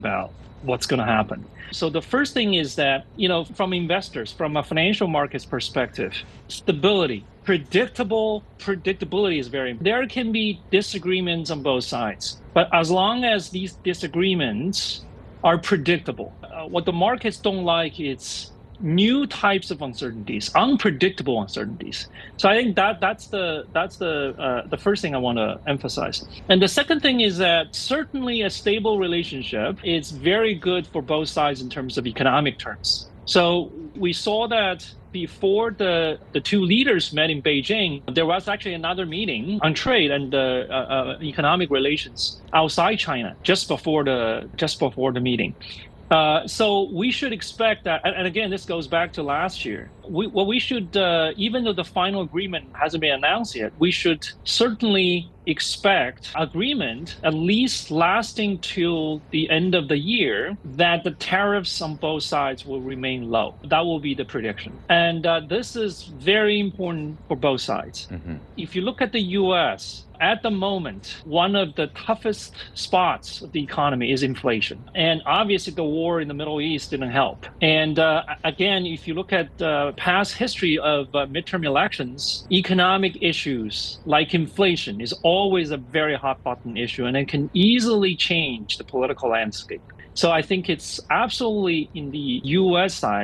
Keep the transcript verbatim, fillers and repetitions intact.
about what's going to happen. So the first thing is that, you know, from investors, from a financial markets perspective, stability, predictable predictability is very important. There can be disagreements on both sides, but as long as these disagreements are predictable, uh, what the markets don't like is new types of uncertainties, unpredictable uncertainties. So I think that that's the that's the uh, the first thing I want to emphasize. And the second thing is that certainly a stable relationship is very good for both sides in terms of economic terms. So we saw that before the, the two leaders met in Beijing, there was actually another meeting on trade and uh, uh, economic relations outside China just before the just before the meeting. Uh, so we should expect that, and again, this goes back to last year. We, what we should, uh, even though the final agreement hasn't been announced yet, we should certainly expect agreement at least lasting till the end of the year that the tariffs on both sides will remain low. That will be the prediction. And uh, this is very important for both sides. Mm-hmm. If you look at the U S, at the moment, one of the toughest spots of the economy is inflation. And obviously the war in the Middle East didn't help. And uh, again, if you look at uh, past history of uh, midterm elections, economic issues like inflation is always a very hot button issue, and it can easily change the political landscape. So I think it's absolutely in the U S side